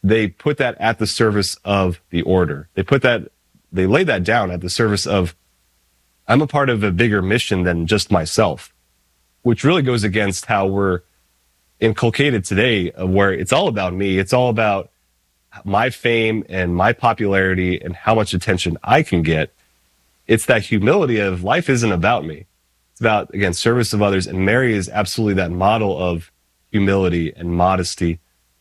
they put that at the service of the order. They lay that down at the service of, I'm a part of a bigger mission than just myself, which really goes against how we're inculcated today, where it's all about me. It's all about my fame and my popularity and how much attention I can get. It's that humility of life isn't about me. It's about, again, service of others. And Mary is absolutely that model of humility and modesty,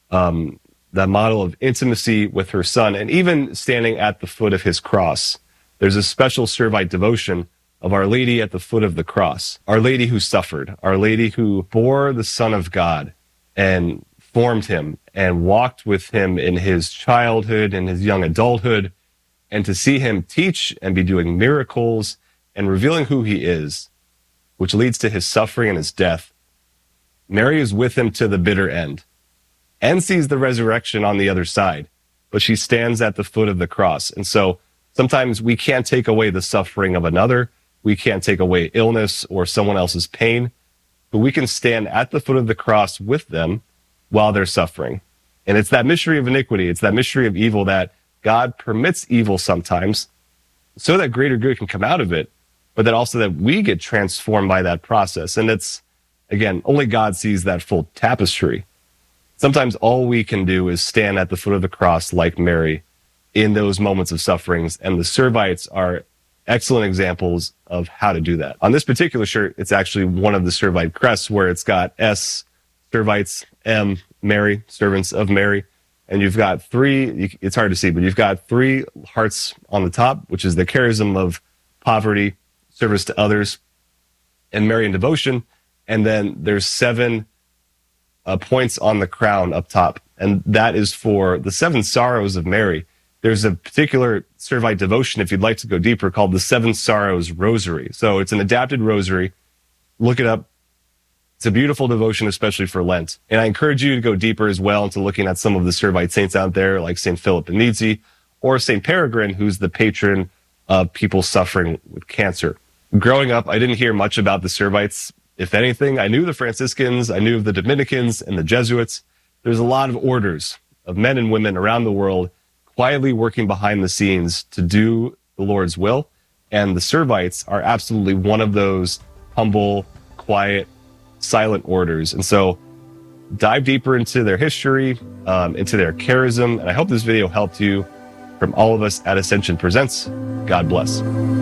that model of intimacy with her son, and even standing at the foot of his cross. There's a special Servite devotion of Our Lady at the foot of the cross, Our Lady who suffered, Our Lady who bore the Son of God and formed him and walked with him in his childhood and his young adulthood, and to see him teach and be doing miracles and revealing who he is, which leads to his suffering and his death. Mary is with him to the bitter end and sees the resurrection on the other side, but she stands at the foot of the cross. And so sometimes we can't take away the suffering of another. We can't take away illness or someone else's pain, but we can stand at the foot of the cross with them while they're suffering. And it's that mystery of iniquity. It's that mystery of evil, that God permits evil sometimes so that greater good can come out of it, but that also that we get transformed by that process. And it's, again, only God sees that full tapestry. Sometimes all we can do is stand at the foot of the cross like Mary in those moments of sufferings. And the Servites are excellent examples of how to do that. On this particular shirt, it's actually one of the Servite crests where it's got S, Servites, M, Mary, servants of Mary. And you've got three, it's hard to see, but you've got three hearts on the top, which is the charism of poverty, service to others, and Marian devotion. And then there's 7 points on the crown up top. And that is for the 7 sorrows of Mary. There's a particular Servite devotion, if you'd like to go deeper, called the 7 Sorrows Rosary. So it's an adapted rosary. Look it up. It's a beautiful devotion, especially for Lent. And I encourage you to go deeper as well into looking at some of the Servite saints out there, like St. Philip Benizi or St. Peregrine, who's the patron of people suffering with cancer. Growing up, I didn't hear much about the Servites. If anything, I knew the Franciscans, I knew of the Dominicans and the Jesuits. There's a lot of orders of men and women around the world quietly working behind the scenes to do the Lord's will. And the Servites are absolutely one of those humble, quiet, silent orders. And so dive deeper into their history, into their charism. And I hope this video helped you. From all of us at Ascension Presents, God bless.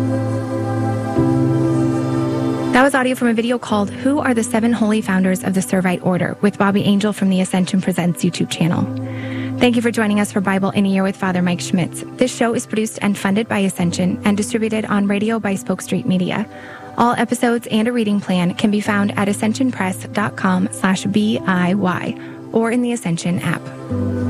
That was audio from a video called Who Are the 7 Holy Founders of the Servite Order with Bobby Angel from the Ascension Presents YouTube channel. Thank you for joining us for Bible in a Year with Father Mike Schmitz. This show is produced and funded by Ascension and distributed on radio by Spoke Street Media. All episodes and a reading plan can be found at ascensionpress.com/BIY or in the Ascension app.